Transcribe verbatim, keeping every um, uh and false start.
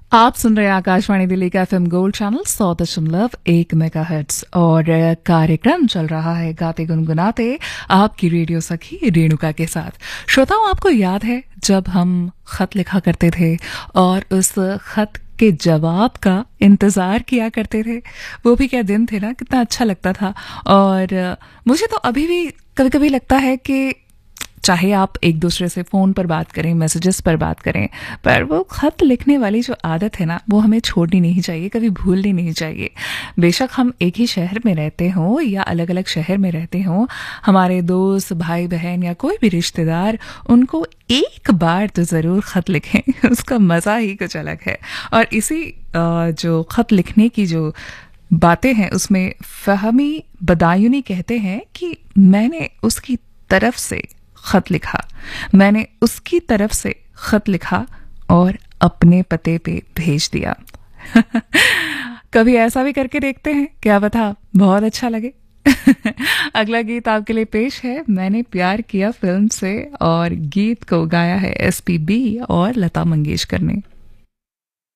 आप सुन रहे हैं आकाशवाणी दिल्ली का एफएम गोल्ड चैनल सौ दशमलव एक मेगाहर्ट्ज और कार्यक्रम चल रहा है गाते गुनगुनाते आपकी रेडियो सखी रेणुका के साथ। श्रोताओं, आपको याद है जब हम खत लिखा करते थे और उस खत के जवाब का इंतजार किया करते थे? वो भी क्या दिन थे ना, कितना अच्छा लगता था। और मुझे तो अभी भी कभी कभी लगता है कि चाहे आप एक दूसरे से फ़ोन पर बात करें, मैसेजेस पर बात करें, पर वो ख़त लिखने वाली जो आदत है ना, वो हमें छोड़नी नहीं चाहिए, कभी भूलनी नहीं चाहिए। बेशक हम एक ही शहर में रहते हों या अलग अलग शहर में रहते हों, हमारे दोस्त, भाई बहन या कोई भी रिश्तेदार, उनको एक बार तो ज़रूर ख़त लिखें। उसका मज़ा ही कुछ अलग है। और इसी अ, जो ख़त लिखने की जो बातें हैं, उसमें फ़हमी बदायूनी कहते हैं कि मैंने उसकी तरफ से खत लिखा, मैंने उसकी तरफ से खत लिखा और अपने पते पे भेज दिया। कभी ऐसा भी करके देखते हैं, क्या पता बहुत अच्छा लगे। अगला गीत आपके लिए पेश है मैंने प्यार किया फिल्म से, और गीत को गाया है एस पी बी और लता मंगेशकर ने।